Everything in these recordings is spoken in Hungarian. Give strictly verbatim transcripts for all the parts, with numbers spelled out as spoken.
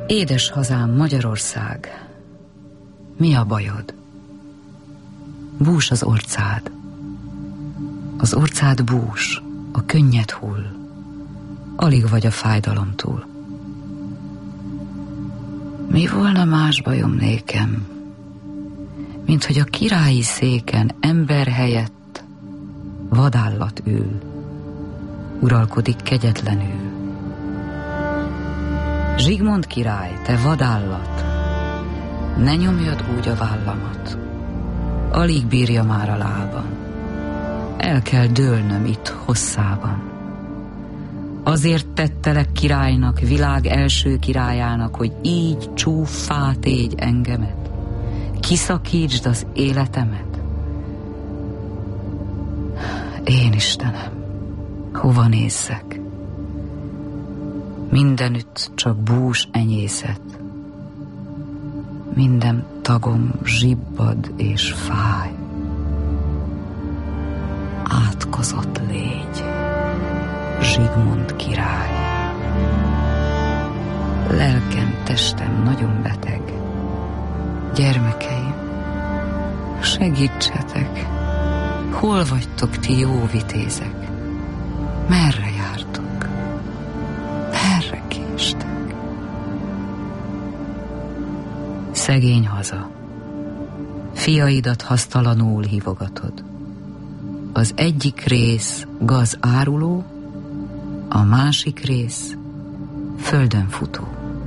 Édes hazám, Magyarország, mi a bajod? Bús az orcád, az orcád bús, a könnyed hull, alig vagy a fájdalom túl. Mi volna más bajom nékem, mint hogy a királyi széken ember helyett vadállat ül, uralkodik kegyetlenül. Zsigmond király, te vadállat, ne nyomjad úgy a vállamat, alig bírja már a lábam, el kell dőlnöm itt hosszában. Azért tettelek királynak, világ első királyának, hogy így csúffá tégy engemet, kiszakítsd az életemet. Én Istenem, hova nézzek? Mindenütt csak bús enyészet, minden tagom zsibbad és fáj. Átkozott légy, Zsigmond király. Lelkem, testem nagyon beteg. Gyermekeim, segítsetek! Hol vagytok ti jó vitézek? Merre jártok? Merre késtek? Szegény haza, fiaidat hasztalanul hívogatod. Az egyik rész gaz áruló, a másik rész földön futó.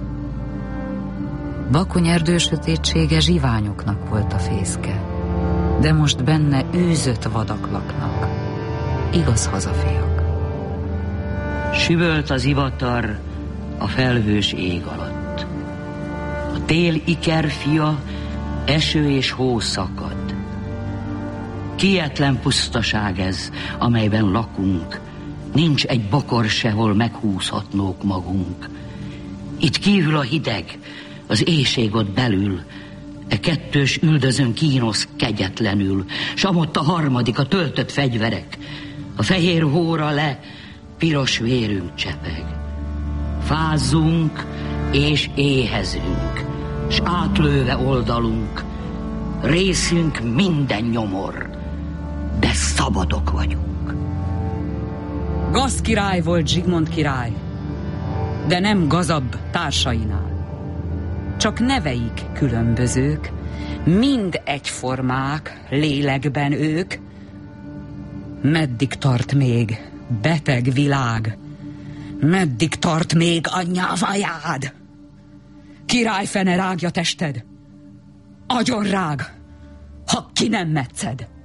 Bakony erdő sötétsége zsiványoknak volt a fészke, de most benne űzött vadak laknak, igaz hazafiak. Süvölt az ivatar a felhős ég alatt. A tél ikerfia, eső és hó szakad. Kietlen pusztaság ez, amelyben lakunk, nincs egy bokor sehol meghúzhatnók magunk. Itt kívül a hideg, az éjség ott belül, e kettős üldözön kínosz kegyetlenül, s amott a harmadik, a töltött fegyverek, a fehér hóra le, piros vérünk csepeg. Fázzunk és éhezünk, s átlőve oldalunk, részünk minden nyomor, de szabadok vagyunk. Gaz király volt Zsigmond király, de nem gazabb társainál. Csak neveik különbözők, mind egyformák, lélekben ők. Meddig tart még, beteg világ? Meddig tart még a nyavajád? Királyfene rágja tested, agyon rág, ha ki nem metszed.